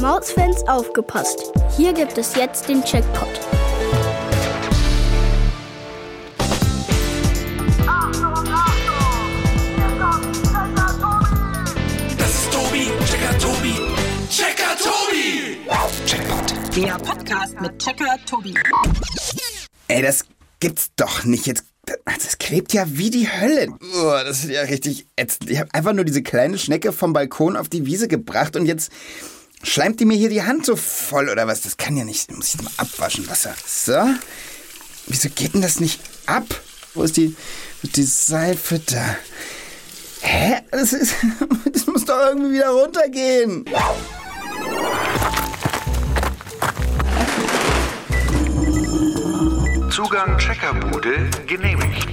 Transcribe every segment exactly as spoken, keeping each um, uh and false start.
Mausfans aufgepasst. Hier gibt es jetzt den Checkpot. Das ist Tobi, Checker Tobi, Checker Tobi. Checkpot. Der Podcast mit Checker Tobi. Ey, das gibt's doch nicht. Jetzt, das klebt ja wie die Hölle. Oh, das ist ja richtig ätzend. Ich habe einfach nur diese kleine Schnecke vom Balkon auf die Wiese gebracht und jetzt schleimt die mir hier die Hand so voll oder was? Das kann ja nicht. Da muss ich mal abwaschen, Wasser. So. Wieso geht denn das nicht ab? Wo ist die, wo ist die Seife da? Hä? Das ist, das muss doch irgendwie wieder runtergehen. Zugang Checkerbude genehmigt.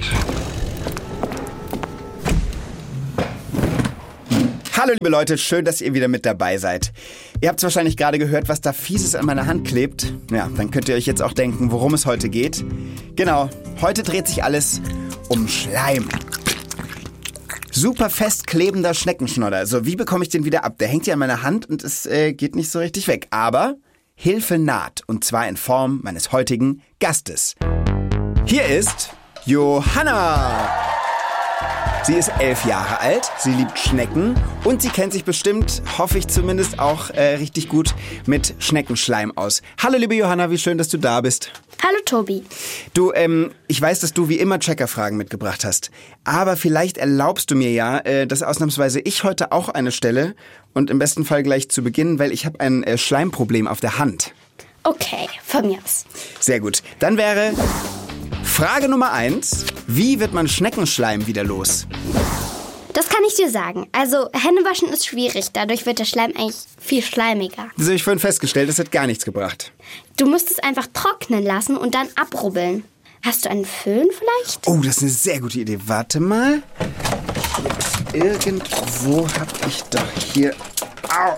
Hallo liebe Leute, schön, dass ihr wieder mit dabei seid. Ihr habt wahrscheinlich gerade gehört, was da Fieses an meiner Hand klebt. Ja, dann könnt ihr euch jetzt auch denken, worum es heute geht. Genau, heute dreht sich alles um Schleim. Super fest klebender Schneckenschnodder. So, wie bekomme ich den wieder ab? Der hängt hier an meiner Hand und es äh, geht nicht so richtig weg. Aber Hilfe naht, und zwar in Form meines heutigen Gastes. Hier ist Johanna. Sie ist elf Jahre alt, sie liebt Schnecken und sie kennt sich bestimmt, hoffe ich zumindest, auch äh, richtig gut mit Schneckenschleim aus. Hallo liebe Johanna, wie schön, dass du da bist. Hallo Tobi. Du, ähm, ich weiß, dass du wie immer Checkerfragen mitgebracht hast, aber vielleicht erlaubst du mir ja, äh, dass ausnahmsweise ich heute auch eine stelle und im besten Fall gleich zu Beginn, weil ich habe ein äh, Schleimproblem auf der Hand. Okay, von mir aus. Sehr gut, dann wäre Frage Nummer eins. Wie wird man Schneckenschleim wieder los? Das kann ich dir sagen. Also Händewaschen ist schwierig, dadurch wird der Schleim eigentlich viel schleimiger. Das habe ich vorhin festgestellt, das hat gar nichts gebracht. Du musst es einfach trocknen lassen und dann abrubbeln. Hast du einen Föhn vielleicht? Oh, das ist eine sehr gute Idee. Warte mal. Irgendwo habe ich doch hier... Au.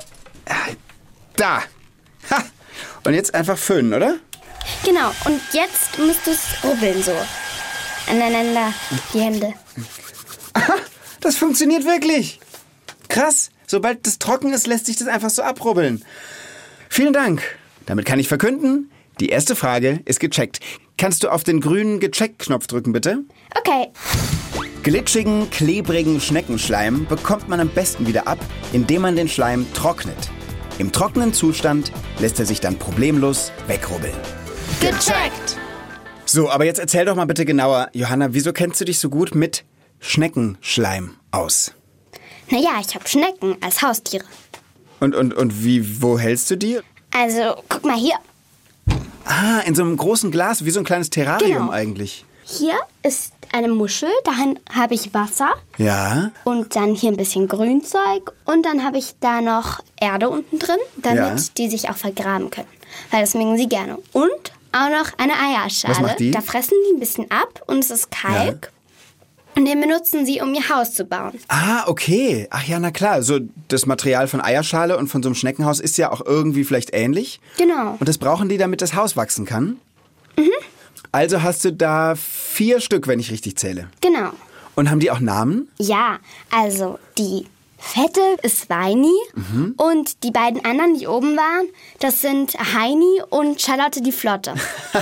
Da. Ha. Und jetzt einfach föhnen, oder? Genau, und jetzt musst du es rubbeln so. Aneinander, die Hände. Aha, das funktioniert wirklich. Krass. Sobald das trocken ist, lässt sich das einfach so abrubbeln. Vielen Dank. Damit kann ich verkünden, die erste Frage ist gecheckt. Kannst du auf den grünen Gecheckt-Knopf drücken, bitte? Okay. Glitschigen, klebrigen Schneckenschleim bekommt man am besten wieder ab, indem man den Schleim trocknet. Im trockenen Zustand lässt er sich dann problemlos wegrubbeln. Gecheckt. So, aber jetzt erzähl doch mal bitte genauer, Johanna, wieso kennst du dich so gut mit Schneckenschleim aus? Naja, ich habe Schnecken als Haustiere. Und, und, und wie, wo hältst du die? Also, guck mal hier. Ah, in so einem großen Glas, wie so ein kleines Terrarium Genau. eigentlich. Hier ist eine Muschel, dahin habe ich Wasser. Ja. Und dann hier ein bisschen Grünzeug. Und dann habe ich da noch Erde unten drin, damit Ja. die sich auch vergraben können. Weil das mögen sie gerne. Und auch noch eine Eierschale. Was macht die? Da fressen die ein bisschen ab und es ist Kalk. Und den benutzen sie, um ihr Haus zu bauen. Ah, okay. Ach ja, na klar. So das Material von Eierschale und von so einem Schneckenhaus ist ja auch irgendwie vielleicht ähnlich. Genau. Und das brauchen die, damit das Haus wachsen kann? Mhm. Also hast du da vier Stück, wenn ich richtig zähle. Genau. Und haben die auch Namen? Ja, also die fette ist Weini Mhm. und die beiden anderen, die oben waren, das sind Heini und Charlotte die Flotte.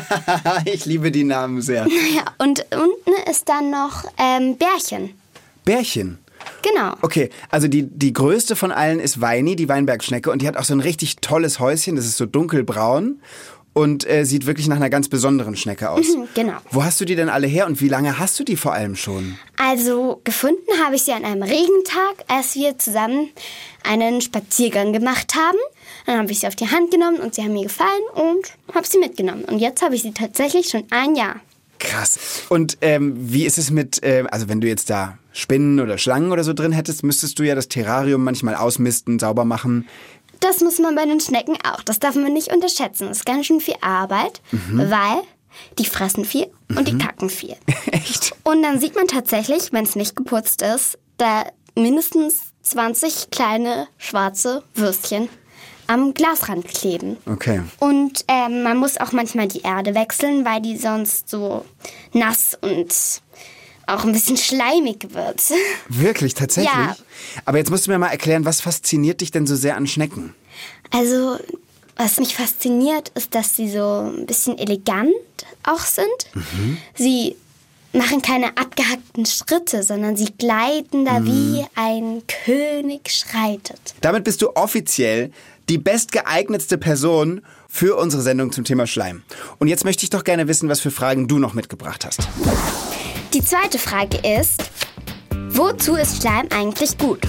Ich liebe die Namen sehr. Ja, und unten ist dann noch ähm, Bärchen. Bärchen. Genau. Okay, also die, die größte von allen ist Weini, die Weinbergschnecke. Und die hat auch so ein richtig tolles Häuschen. Das ist so dunkelbraun und äh, sieht wirklich nach einer ganz besonderen Schnecke aus. Mhm, genau. Wo hast du die denn alle her und wie lange hast du die vor allem schon? Also gefunden habe ich sie an einem Regentag, als wir zusammen einen Spaziergang gemacht haben. Dann habe ich sie auf die Hand genommen und sie haben mir gefallen und habe sie mitgenommen. Und jetzt habe ich sie tatsächlich schon ein Jahr. Krass. Und ähm, wie ist es mit, äh, also wenn du jetzt da Spinnen oder Schlangen oder so drin hättest, müsstest du ja das Terrarium manchmal ausmisten, sauber machen. Das muss man bei den Schnecken auch. Das darf man nicht unterschätzen. Das ist ganz schön viel Arbeit, Mhm. weil die fressen viel und die kacken viel. Echt? Und dann sieht man tatsächlich, wenn es nicht geputzt ist, da mindestens zwanzig kleine schwarze Würstchen am Glasrand kleben. Okay. Und ähm, man muss auch manchmal die Erde wechseln, weil die sonst so nass und auch ein bisschen schleimig wird. Wirklich, tatsächlich? Ja. Aber jetzt musst du mir mal erklären, was fasziniert dich denn so sehr an Schnecken? Also, was mich fasziniert, ist, dass sie so ein bisschen elegant auch sind. Mhm. Sie machen keine abgehackten Schritte, sondern sie gleiten da mhm. wie ein König schreitet. Damit bist du offiziell die bestgeeignetste Person für unsere Sendung zum Thema Schleim. Und jetzt möchte ich doch gerne wissen, was für Fragen du noch mitgebracht hast. Die zweite Frage ist, wozu ist Schleim eigentlich gut?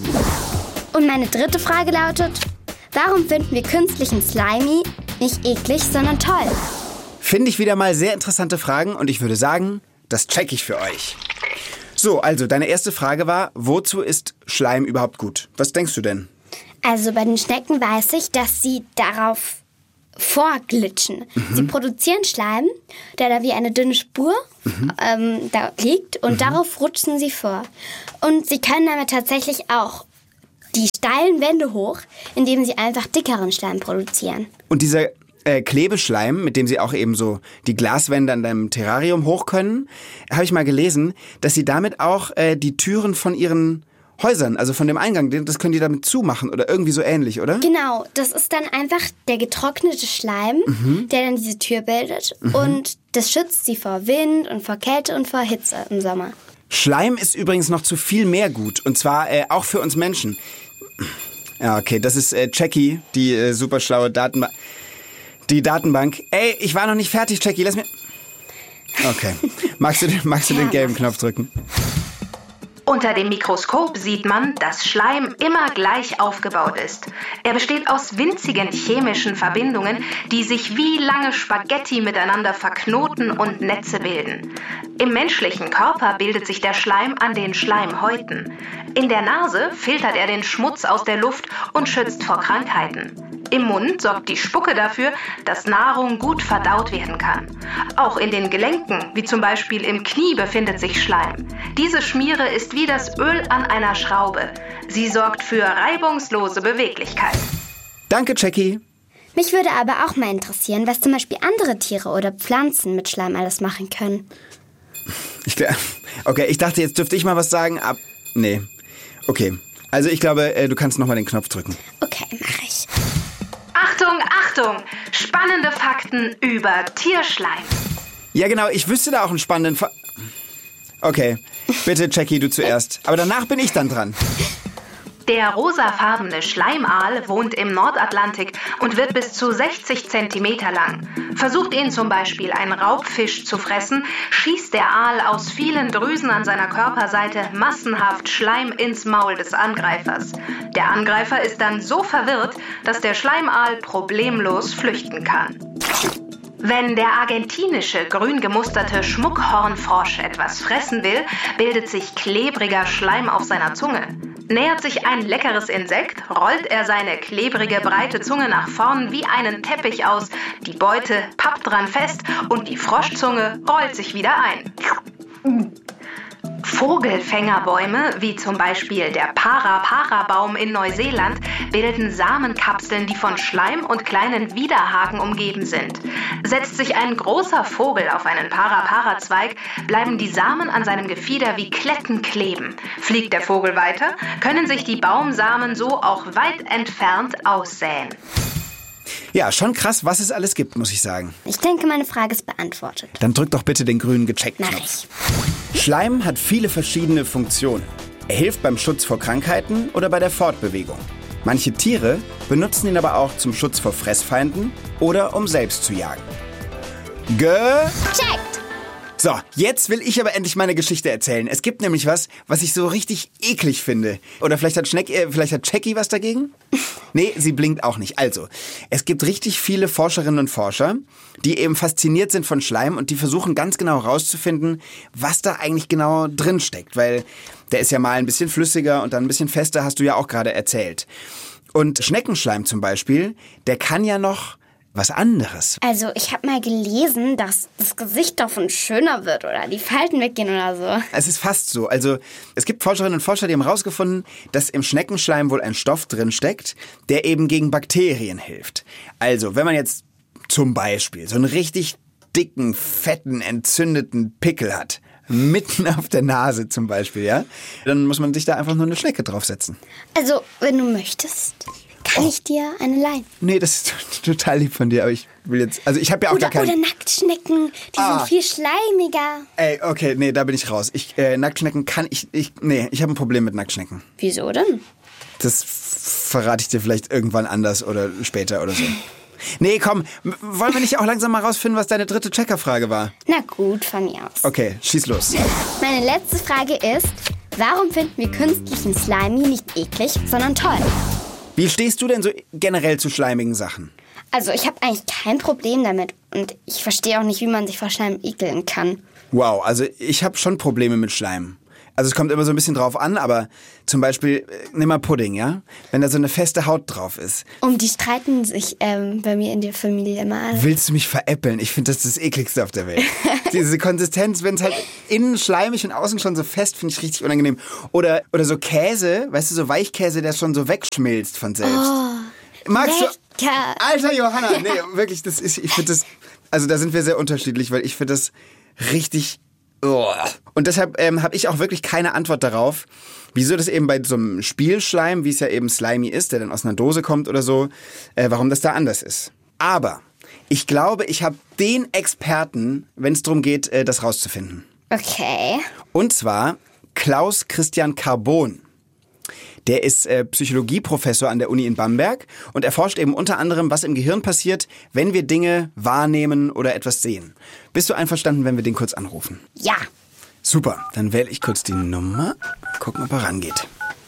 Und meine dritte Frage lautet, warum finden wir künstlichen Slimy nicht eklig, sondern toll? Finde ich wieder mal sehr interessante Fragen und ich würde sagen, das check ich für euch. So, also deine erste Frage war, wozu ist Schleim überhaupt gut? Was denkst du denn? Also bei den Schnecken weiß ich, dass sie darauf vorglitschen. Mhm. Sie produzieren Schleim, der da wie eine dünne Spur mhm. ähm, da liegt und mhm. darauf rutschen sie vor. Und sie können damit tatsächlich auch die steilen Wände hoch, indem sie einfach dickeren Schleim produzieren. Und dieser äh, Klebeschleim, mit dem sie auch eben so die Glaswände an deinem Terrarium hoch können, habe ich mal gelesen, dass sie damit auch äh, die Türen von ihren Häusern, also von dem Eingang, das können die damit zumachen oder irgendwie so ähnlich, oder? Genau, das ist dann einfach der getrocknete Schleim, mhm. der dann diese Tür bildet mhm. und das schützt sie vor Wind und vor Kälte und vor Hitze im Sommer. Schleim ist übrigens noch zu viel mehr gut und zwar äh, auch für uns Menschen. Ja, okay, das ist äh, Jackie, die äh, super schlaue Datenbank. Die Datenbank. Ey, ich war noch nicht fertig, Jackie, lass mir... Okay, magst du, den, magst du ja, den gelben Knopf drücken? Unter dem Mikroskop sieht man, dass Schleim immer gleich aufgebaut ist. Er besteht aus winzigen chemischen Verbindungen, die sich wie lange Spaghetti miteinander verknoten und Netze bilden. Im menschlichen Körper bildet sich der Schleim an den Schleimhäuten. In der Nase filtert er den Schmutz aus der Luft und schützt vor Krankheiten. Im Mund sorgt die Spucke dafür, dass Nahrung gut verdaut werden kann. Auch in den Gelenken, wie zum Beispiel im Knie, befindet sich Schleim. Diese Schmiere ist wie das Öl an einer Schraube. Sie sorgt für reibungslose Beweglichkeit. Danke, Jackie. Mich würde aber auch mal interessieren, was zum Beispiel andere Tiere oder Pflanzen mit Schleim alles machen können. Ich, okay, ich dachte, jetzt dürfte ich mal was sagen, ab... Nee. Okay, also ich glaube, du kannst nochmal den Knopf drücken. Okay, mache ich. Achtung, Achtung! Spannende Fakten über Tierschleim. Ja genau, ich wüsste da auch einen spannenden Fa... Okay, bitte Jackie, du zuerst. Aber danach bin ich dann dran. Der rosafarbene Schleimaal wohnt im Nordatlantik und wird bis zu sechzig Zentimeter lang. Versucht ihn zum Beispiel ein Raubfisch zu fressen, schießt der Aal aus vielen Drüsen an seiner Körperseite massenhaft Schleim ins Maul des Angreifers. Der Angreifer ist dann so verwirrt, dass der Schleimaal problemlos flüchten kann. Wenn der argentinische grün gemusterte Schmuckhornfrosch etwas fressen will, bildet sich klebriger Schleim auf seiner Zunge. Nähert sich ein leckeres Insekt, rollt er seine klebrige, breite Zunge nach vorn wie einen Teppich aus, die Beute pappt dran fest und die Froschzunge rollt sich wieder ein. Vogelfängerbäume, wie zum Beispiel der Para-Para-Baum in Neuseeland, bilden Samenkapseln, die von Schleim und kleinen Widerhaken umgeben sind. Setzt sich ein großer Vogel auf einen Para-Para-Zweig, bleiben die Samen an seinem Gefieder wie Kletten kleben. Fliegt der Vogel weiter, können sich die Baumsamen so auch weit entfernt aussäen. Ja, schon krass, was es alles gibt, muss ich sagen. Ich denke, meine Frage ist beantwortet. Dann drück doch bitte den grünen Gecheckt-Knopf. Mach ich. Schleim hat viele verschiedene Funktionen. Er hilft beim Schutz vor Krankheiten oder bei der Fortbewegung. Manche Tiere benutzen ihn aber auch zum Schutz vor Fressfeinden oder um selbst zu jagen. Gecheckt! So, jetzt will ich aber endlich meine Geschichte erzählen. Es gibt nämlich was, was ich so richtig eklig finde. Oder vielleicht hat Schneck, äh, vielleicht hat Jackie was dagegen? Nee, sie blinkt auch nicht. Also, es gibt richtig viele Forscherinnen und Forscher, die eben fasziniert sind von Schleim und die versuchen ganz genau rauszufinden, was da eigentlich genau drin steckt. Weil der ist ja mal ein bisschen flüssiger und dann ein bisschen fester, hast du ja auch gerade erzählt. Und Schneckenschleim zum Beispiel, der kann ja noch was anderes. Also ich habe mal gelesen, dass das Gesicht davon schöner wird oder die Falten weggehen oder so. Es ist fast so. Also es gibt Forscherinnen und Forscher, die haben herausgefunden, dass im Schneckenschleim wohl ein Stoff drin steckt, der eben gegen Bakterien hilft. Also wenn man jetzt zum Beispiel so einen richtig dicken, fetten, entzündeten Pickel hat, mitten auf der Nase zum Beispiel, ja, dann muss man sich da einfach nur eine Schnecke draufsetzen. Also wenn du möchtest. Kann Oh. ich dir eine leihen? Nee, das ist t- total lieb von dir, aber ich will jetzt... Also ich habe ja auch Oder, gar oder keinen... Nacktschnecken, die Ah. sind viel schleimiger. Ey, okay, nee, da bin ich raus. Ich, äh, Nacktschnecken kann ich... ich nee, ich habe ein Problem mit Nacktschnecken. Wieso denn? Das f- verrate ich dir vielleicht irgendwann anders oder später oder so. Nee, komm, m- wollen wir nicht auch langsam mal rausfinden, was deine dritte Checkerfrage war? Na gut, von mir aus. Okay, schieß los. Meine letzte Frage ist, warum finden wir künstlichen Slimy nicht eklig, sondern toll? Wie stehst du denn so generell zu schleimigen Sachen? Also ich habe eigentlich kein Problem damit und ich verstehe auch nicht, wie man sich vor Schleim ekeln kann. Wow, also ich habe schon Probleme mit Schleim. Also es kommt immer so ein bisschen drauf an, aber zum Beispiel, äh, nimm mal Pudding, ja? Wenn da so eine feste Haut drauf ist. Um die streiten sich ähm, bei mir in der Familie immer alle. Willst du mich veräppeln? Ich finde, das ist das ekligste auf der Welt. Diese Konsistenz, wenn es halt innen schleimig und außen schon so fest, finde ich richtig unangenehm. Oder, oder so Käse, weißt du, so Weichkäse, der schon so wegschmilzt von selbst. Oh, Magst du... lecker. Alter Johanna, nee, wirklich, das ist, ich finde das... Also da sind wir sehr unterschiedlich, weil ich finde das richtig... Oh. Und deshalb ähm, habe ich auch wirklich keine Antwort darauf, wieso das eben bei so einem Spielschleim, wie es ja eben Slimy ist, der dann aus einer Dose kommt oder so, äh, warum das da anders ist. Aber ich glaube, ich habe den Experten, wenn es darum geht, äh, das rauszufinden. Okay. Und zwar Klaus Christian Carbon. Der ist äh, Psychologieprofessor an der Uni in Bamberg und erforscht eben unter anderem, was im Gehirn passiert, wenn wir Dinge wahrnehmen oder etwas sehen. Bist du einverstanden, wenn wir den kurz anrufen? Ja. Super, dann wähle ich kurz die Nummer. Gucken, ob er rangeht.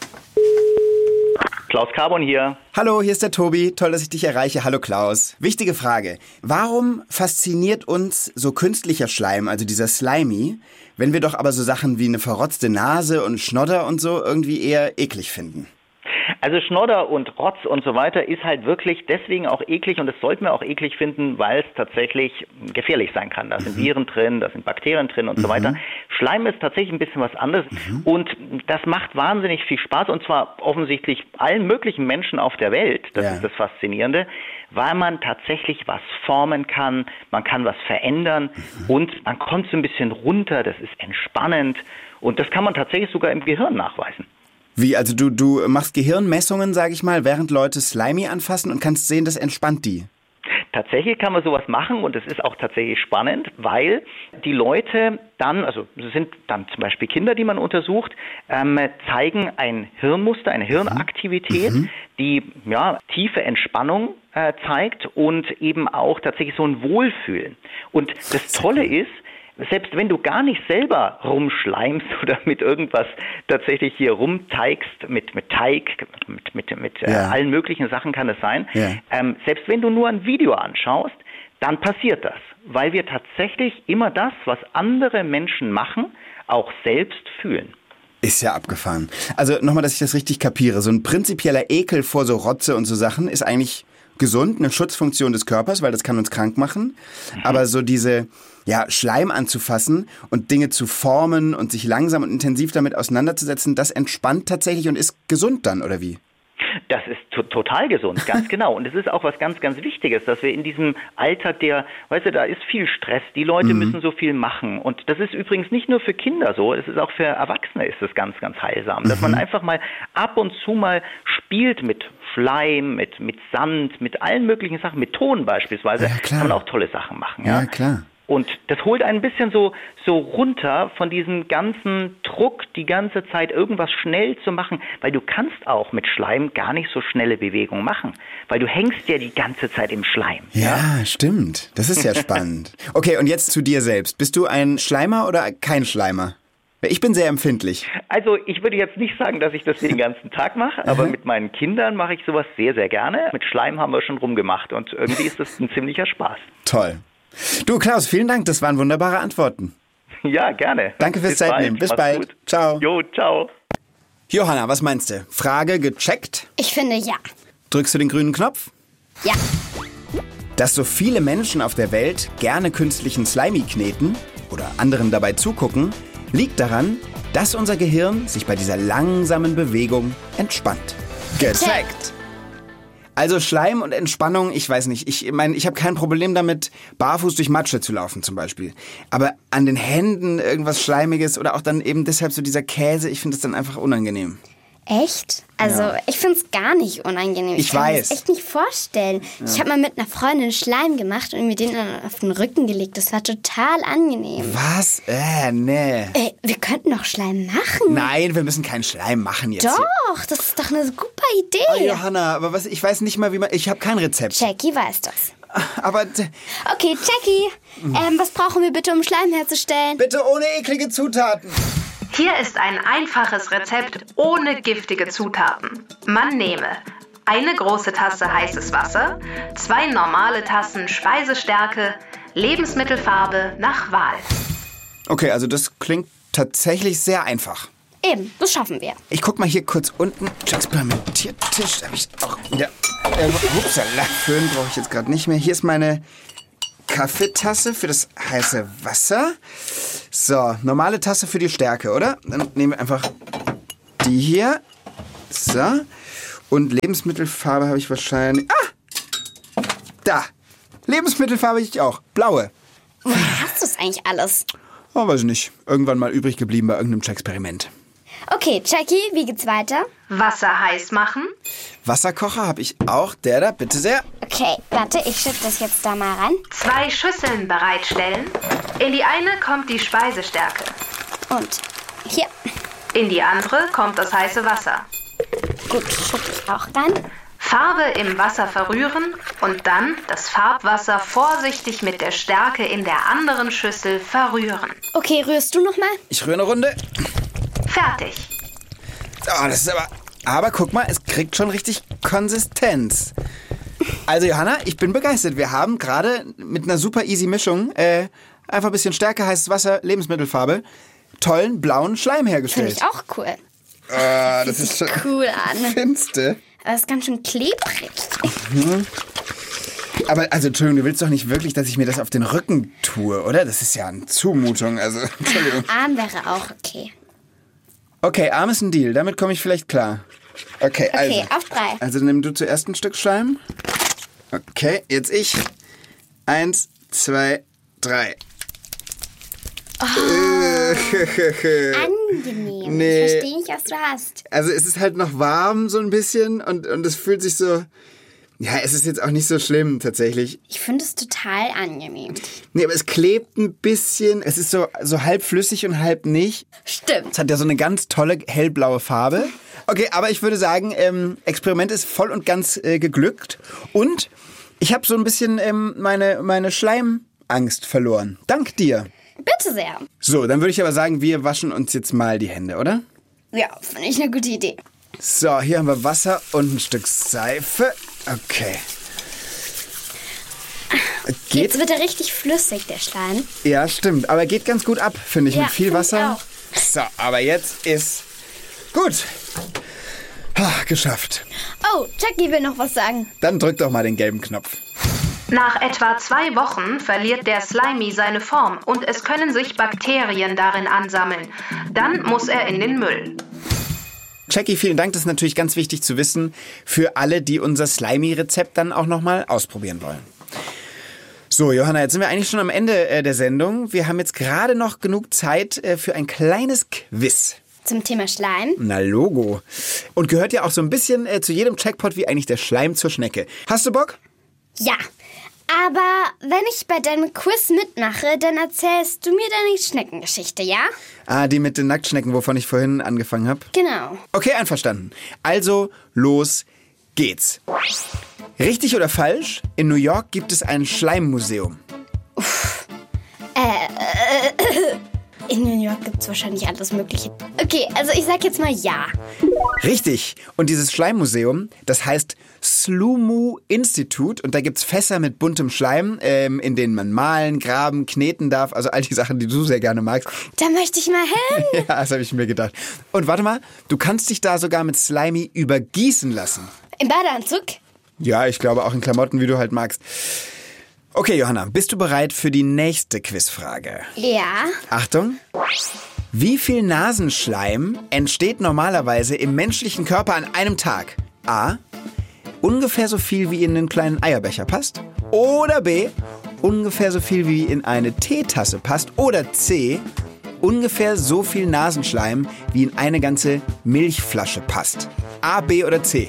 Klaus Carbon hier. Hallo, hier ist der Tobi. Toll, dass ich dich erreiche. Hallo Klaus. Wichtige Frage. Warum fasziniert uns so künstlicher Schleim, also dieser Slimy, wenn wir doch aber so Sachen wie eine verrotzte Nase und Schnodder und so irgendwie eher eklig finden? Also Schnodder und Rotz und so weiter ist halt wirklich deswegen auch eklig und das sollten wir auch eklig finden, weil es tatsächlich gefährlich sein kann. Da sind Viren drin, da sind Bakterien drin und mhm. so weiter. Schleim ist tatsächlich ein bisschen was anderes mhm. und das macht wahnsinnig viel Spaß und zwar offensichtlich allen möglichen Menschen auf der Welt. Das ja. ist das Faszinierende, weil man tatsächlich was formen kann, man kann was verändern mhm. und man kommt so ein bisschen runter, das ist entspannend und das kann man tatsächlich sogar im Gehirn nachweisen. Wie, also du, du machst Gehirnmessungen, sag ich mal, während Leute Slimy anfassen und kannst sehen, das entspannt die? Tatsächlich kann man sowas machen und es ist auch tatsächlich spannend, weil die Leute dann, also es sind dann zum Beispiel Kinder, die man untersucht, ähm, zeigen ein Hirnmuster, eine Hirnaktivität, mhm. die ja tiefe Entspannung äh, zeigt und eben auch tatsächlich so ein Wohlfühlen. Und das Tolle ist, selbst wenn du gar nicht selber rumschleimst oder mit irgendwas tatsächlich hier rumteigst, mit, mit Teig, mit, mit, mit ja. äh, allen möglichen Sachen kann es sein, ja. ähm, selbst wenn du nur ein Video anschaust, dann passiert das, weil wir tatsächlich immer das, was andere Menschen machen, auch selbst fühlen. Ist ja abgefahren. Also nochmal, dass ich das richtig kapiere. So ein prinzipieller Ekel vor so Rotze und so Sachen ist eigentlich gesund, eine Schutzfunktion des Körpers, weil das kann uns krank machen. Mhm. Aber so diese, ja, Schleim anzufassen und Dinge zu formen und sich langsam und intensiv damit auseinanderzusetzen, das entspannt tatsächlich und ist gesund dann, oder wie? Das ist to- total gesund, ganz genau. Und es ist auch was ganz, ganz Wichtiges, dass wir in diesem Alltag, der, weißt du, da ist viel Stress, die Leute mhm. müssen so viel machen. Und das ist übrigens nicht nur für Kinder so, es ist auch für Erwachsene ist es ganz, ganz heilsam. Mhm. Dass man einfach mal ab und zu mal spielt mit Schleim, mit, mit Sand, mit allen möglichen Sachen, mit Ton beispielsweise, ja, klar. kann man auch tolle Sachen machen. Ja, ja klar. Und das holt ein bisschen so, so runter von diesem ganzen Druck, die ganze Zeit irgendwas schnell zu machen, weil du kannst auch mit Schleim gar nicht so schnelle Bewegungen machen, weil du hängst ja die ganze Zeit im Schleim. Ja, ja? Stimmt. Das ist ja spannend. Okay, und jetzt zu dir selbst. Bist du ein Schleimer oder kein Schleimer? Ich bin sehr empfindlich. Also ich würde jetzt nicht sagen, dass ich das den ganzen Tag mache, aber mit meinen Kindern mache ich sowas sehr, sehr gerne. Mit Schleim haben wir schon rumgemacht und irgendwie ist das ein ziemlicher Spaß. Toll. Du, Klaus, vielen Dank. Das waren wunderbare Antworten. Ja, gerne. Danke fürs Zeitnehmen. Bis bald. Gut. Ciao. Jo, ciao. Johanna, was meinst du? Frage gecheckt? Ich finde ja. Drückst du den grünen Knopf? Ja. Dass so viele Menschen auf der Welt gerne künstlichen Slimy kneten oder anderen dabei zugucken, liegt daran, dass unser Gehirn sich bei dieser langsamen Bewegung entspannt. Gecheckt! Also Schleim und Entspannung, ich weiß nicht. Ich meine, ich habe kein Problem damit, barfuß durch Matsche zu laufen zum Beispiel. Aber an den Händen irgendwas Schleimiges oder auch dann eben deshalb so dieser Käse, ich finde das dann einfach unangenehm. Echt? Also, Ja. ich finde es gar nicht unangenehm. Ich kann mir weiß. das echt nicht vorstellen. Ja. Ich habe mal mit einer Freundin Schleim gemacht und mir den dann auf den Rücken gelegt. Das war total angenehm. Was? Äh, nee. Ey, wir könnten doch Schleim machen. Nein, wir müssen keinen Schleim machen jetzt. Doch, Hier. das ist doch eine super Oh, Idee. Johanna, aber was, ich weiß nicht mal, wie man... Ich habe kein Rezept. Jackie weiß das. Aber d- Okay, Jackie, ähm, was brauchen wir bitte, um Schleim herzustellen? bitte ohne eklige Zutaten. Hier ist ein einfaches Rezept ohne giftige Zutaten. Man nehme eine große Tasse heißes Wasser, zwei normale Tassen Speisestärke, Lebensmittelfarbe nach Wahl. Okay, also das klingt tatsächlich sehr einfach. Eben, das schaffen wir. Ich guck mal hier kurz unten. Experimentiertisch. Da habe ich auch wieder... Äh, upsala, Föhn brauche ich jetzt gerade nicht mehr. Hier ist meine Kaffeetasse für das heiße Wasser. So, normale Tasse für die Stärke, oder? Dann nehmen wir einfach die hier. So. Und Lebensmittelfarbe habe ich wahrscheinlich... Ah! Da. Lebensmittelfarbe ich auch. Blaue. Woher hast du es eigentlich alles? Oh, weiß ich nicht. Irgendwann mal übrig geblieben bei irgendeinem Experiment. Okay, Jackie, wie geht's weiter? Wasser heiß machen, Wasserkocher habe ich auch. Der da, bitte sehr. Okay, warte, ich schütte das jetzt da mal rein. zwei Schüsseln bereitstellen. In die eine kommt die Speisestärke, Und hier. in die andere kommt das heiße Wasser. Gut, schütte ich auch rein. Farbe im Wasser verrühren und dann das Farbwasser vorsichtig mit der Stärke in der anderen Schüssel verrühren. Okay, rührst du noch mal? Ich rühre eine Runde. Fertig. Oh, das ist aber... Aber guck mal, es kriegt schon richtig Konsistenz. Also Johanna, ich bin begeistert. Wir haben gerade mit einer super easy Mischung äh, einfach ein bisschen Stärke, heißes Wasser, Lebensmittelfarbe, tollen blauen Schleim Finde hergestellt. ich auch cool. Ah, das Sieht ist schon cool an. finste. Aber es ist ganz schön klebrig. Aber also Entschuldigung, du willst doch nicht wirklich, dass ich mir das auf den Rücken tue, oder? Das ist ja eine Zumutung. Also Entschuldigung. Arm wäre auch okay. Okay, Arm ist ein Deal. Damit komme ich vielleicht klar. Okay, also. Okay, auf drei. Also nimm du zuerst ein Stück Schleim. Okay, jetzt ich. Eins, zwei, drei. Angenehm. Nee. Ich verstehe nicht, was du hast. Also es ist halt noch warm so ein bisschen und, und es fühlt sich so... Ja, es ist jetzt auch nicht so schlimm tatsächlich. Ich finde es total angenehm. Nee, aber es klebt ein bisschen. Es ist so, so halb flüssig und halb nicht. Stimmt. Es hat ja so eine ganz tolle hellblaue Farbe. Okay, aber ich würde sagen, ähm, Experiment ist voll und ganz äh, geglückt. Und ich habe so ein bisschen ähm, meine, meine Schleimangst verloren. Dank dir. Bitte sehr. So, dann würde ich aber sagen, wir waschen uns jetzt mal die Hände, oder? Ja, finde ich eine gute Idee. So, hier haben wir Wasser und ein Stück Seife. Okay. Geht? Jetzt wird er richtig flüssig, der Schleim. Ja, stimmt. Aber geht ganz gut ab, finde ich, Ja, mit viel find ich Wasser. auch. So, aber jetzt ist gut. Ah, geschafft. Oh, Jackie will noch was sagen. Dann drück doch mal den gelben Knopf. Nach etwa zwei Wochen verliert der Slimy seine Form und es können sich Bakterien darin ansammeln. Dann muss er in den Müll. Jackie, vielen Dank. Das ist natürlich ganz wichtig zu wissen für alle, die unser Slimy-Rezept dann auch nochmal ausprobieren wollen. So, Johanna, jetzt sind wir eigentlich schon am Ende äh, der Sendung. Wir haben jetzt gerade noch genug Zeit äh, für ein kleines Quiz. Zum Thema Schleim. Na, Logo. Und gehört ja auch so ein bisschen äh, zu jedem Jackpot wie eigentlich der Schleim zur Schnecke. Hast du Bock? Ja, aber wenn ich bei deinem Quiz mitmache, dann erzählst du mir deine Schneckengeschichte, ja? Ah, die mit den Nacktschnecken, wovon ich vorhin angefangen habe. Genau. Okay, einverstanden. Also, los geht's. Richtig oder falsch? In New York gibt es ein Schleimmuseum. In New York gibt es wahrscheinlich alles Mögliche. Okay, also ich sag jetzt mal ja. Richtig. Und dieses Schleimmuseum, das heißt Slumu Institute. Und da gibt's Fässer mit buntem Schleim, ähm, in denen man malen, graben, kneten darf. Also all die Sachen, die du sehr gerne magst. Da möchte ich mal hin. Ja, das habe ich mir gedacht. Und warte mal, du kannst dich da sogar mit Slimy übergießen lassen. Im Badeanzug? Ja, ich glaube auch in Klamotten, wie du halt magst. Okay, Johanna, bist du bereit für die nächste Quizfrage? Ja. Achtung. Wie viel Nasenschleim entsteht normalerweise im menschlichen Körper an einem Tag? A. Ungefähr so viel, wie in einen kleinen Eierbecher passt. Oder B. Ungefähr so viel, wie in eine Teetasse passt. Oder C. ungefähr so viel Nasenschleim wie in eine ganze Milchflasche passt? A, B oder C?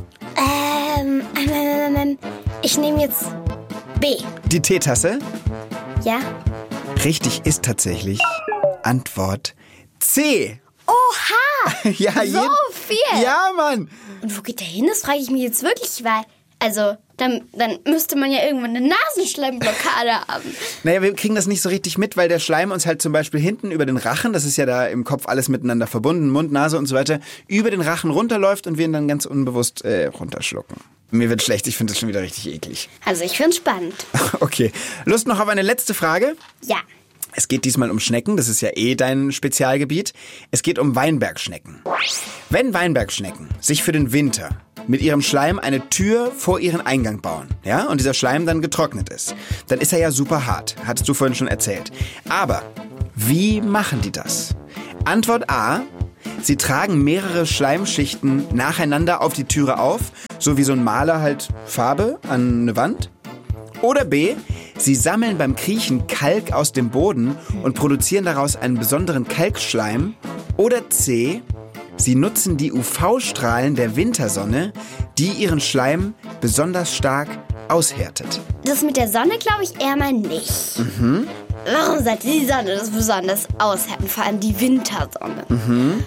Ähm, ähm, ähm, ich nehme jetzt B. Die Teetasse? Ja? Richtig ist tatsächlich Antwort C. Oha! Ja, so jeden- viel! Ja, Mann! Und wo geht der hin? Das frage ich mich jetzt wirklich, weil, also, dann, dann müsste man ja irgendwann eine Nasenschleimblockade haben. Naja, wir kriegen das nicht so richtig mit, weil der Schleim uns halt zum Beispiel hinten über den Rachen, das ist ja da im Kopf alles miteinander verbunden, Mund, Nase und so weiter, über den Rachen runterläuft und wir ihn dann ganz unbewusst äh, runterschlucken. Mir wird schlecht, ich finde das schon wieder richtig eklig. Also, ich finde es spannend. Okay, Lust noch auf eine letzte Frage? Ja. Es geht diesmal um Schnecken, das ist ja eh dein Spezialgebiet. Es geht um Weinbergschnecken. Wenn Weinbergschnecken sich für den Winter mit ihrem Schleim eine Tür vor ihren Eingang bauen, ja, und dieser Schleim dann getrocknet ist, dann ist er ja super hart, hattest du vorhin schon erzählt. Aber wie machen die das? Antwort A: Sie tragen mehrere Schleimschichten nacheinander auf die Türe auf, so wie so ein Maler halt Farbe an eine Wand. Oder B: Sie sammeln beim Kriechen Kalk aus dem Boden und produzieren daraus einen besonderen Kalkschleim. Oder C: Sie nutzen die U V-Strahlen der Wintersonne, die ihren Schleim besonders stark aushärtet. Das mit der Sonne glaube ich eher mal nicht. Mhm. Warum sollte die Sonne das besonders aushärten? Vor allem die Wintersonne. Mhm.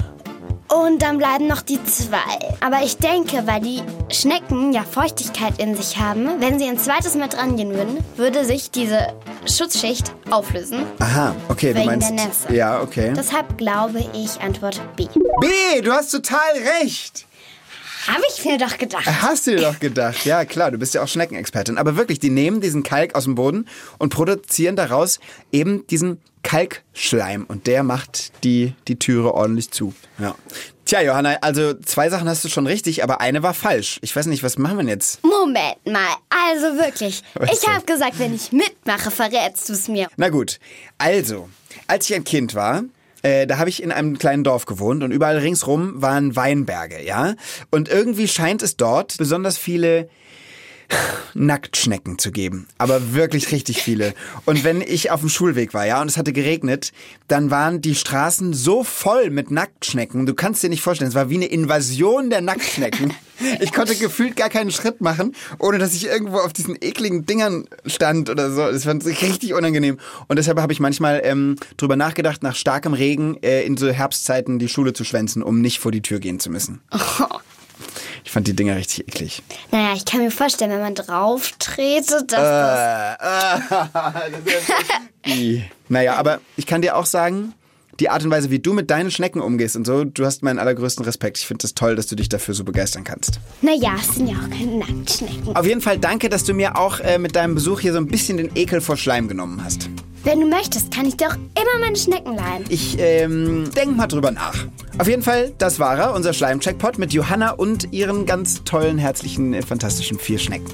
Und dann bleiben noch die zwei. Aber ich denke, weil die Schnecken ja Feuchtigkeit in sich haben, wenn sie ein zweites Mal dran gehen würden, würde sich diese Schutzschicht auflösen. Aha, okay, du Wegen meinst... der Nässe. Ja, okay. Deshalb glaube ich Antwort B. B, du hast total recht. Habe ich mir doch gedacht. Hast du dir doch gedacht. Ja, klar, du bist ja auch Schneckenexpertin. Aber wirklich, die nehmen diesen Kalk aus dem Boden und produzieren daraus eben diesen Kalkschleim. Und der macht die, die Türe ordentlich zu. Ja. Tja, Johanna, also zwei Sachen hast du schon richtig, aber eine war falsch. Ich weiß nicht, was machen wir denn jetzt? Moment mal, also wirklich. Was Ich denn? habe gesagt, wenn ich mitmache, verrätst du es mir. Na gut, also, als ich ein Kind war, äh, da habe ich in einem kleinen Dorf gewohnt und überall ringsrum waren Weinberge, ja? Und irgendwie scheint es dort besonders viele Nacktschnecken zu geben, aber wirklich richtig viele. Und wenn ich auf dem Schulweg war, ja, und es hatte geregnet, dann waren die Straßen so voll mit Nacktschnecken. Du kannst dir nicht vorstellen, es war wie eine Invasion der Nacktschnecken. Ich konnte gefühlt gar keinen Schritt machen, ohne dass ich irgendwo auf diesen ekligen Dingern stand oder so. Das fand ich richtig unangenehm. Und deshalb habe ich manchmal ähm, drüber nachgedacht, nach starkem Regen äh, in so Herbstzeiten die Schule zu schwänzen, um nicht vor die Tür gehen zu müssen. Oh. Ich fand die Dinger richtig eklig. Naja, ich kann mir vorstellen, wenn man drauf tretet, dass Äh, äh, das ist naja, aber ich kann dir auch sagen, die Art und Weise, wie du mit deinen Schnecken umgehst und so, du hast meinen allergrößten Respekt. Ich finde es toll, dass du dich dafür so begeistern kannst. das... Naja, es sind ja auch keine Nacktschnecken. Auf jeden Fall danke, dass du mir auch äh, mit deinem Besuch hier so ein bisschen den Ekel vor Schleim genommen hast. Wenn du möchtest, kann ich dir auch immer meine Schnecken leihen. Ich, ähm, denk mal drüber nach. Auf jeden Fall, das war er, unser Schleim-Checkpot mit Johanna und ihren ganz tollen, herzlichen, äh, fantastischen vier Schnecken.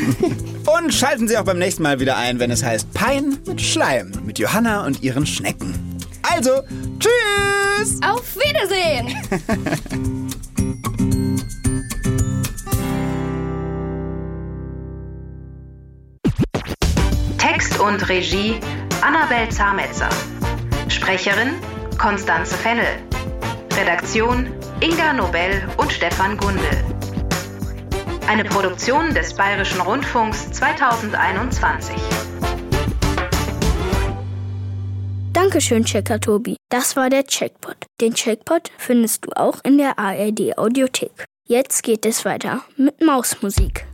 Und schalten Sie auch beim nächsten Mal wieder ein, wenn es heißt Pein mit Schleim mit Johanna und ihren Schnecken. Also, tschüss! Auf Wiedersehen! Text und Regie Annabel Zametzer. Sprecherin Konstanze Fennel. Redaktion Inga Nobel und Stefan Gundel. Eine Produktion des Bayerischen Rundfunks zweitausendeinundzwanzig. Dankeschön, Checker Tobi. Das war der Checkpot. Den Checkpot findest du auch in der A R D Audiothek. Jetzt geht es weiter mit Mausmusik.